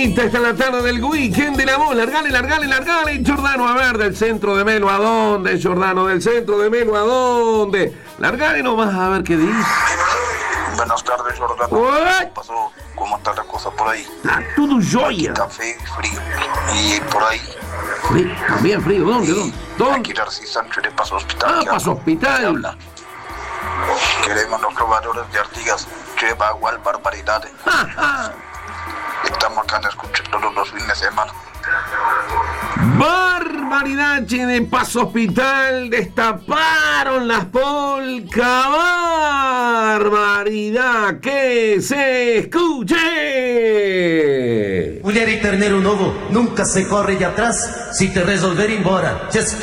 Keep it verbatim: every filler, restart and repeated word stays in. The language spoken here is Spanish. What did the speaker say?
Esta está la tarde del weekend de la voz. Largale, largale, largale. Giordano, a ver, del centro de Melo, ¿a dónde? Giordano, del centro de Melo, ¿a dónde? Largale nomás a ver qué dice. Buenas tardes, Giordano. What? ¿Qué pasó? ¿Cómo está la cosa por ahí? Está todo joya. Café y frío. Y por ahí. Frío, también frío. ¿Dónde? ¿Dónde? ¿Dónde? Aquí Narcis Sánchez de Paso Hospital. Ah, ¿Qué Paso habla? Hospital. ¿Qué habla? Queremos los robadores de Artigas. Lleva igual barbaridades. Ja, ja. Estamos acá en escucha todos los fines de semana. Barbaridad, che, de Paso Hospital. Destaparon las polcas. Barbaridad, que se escuche. Mulher e terneiro novo nunca se corre de atrás se te resolver embora. Just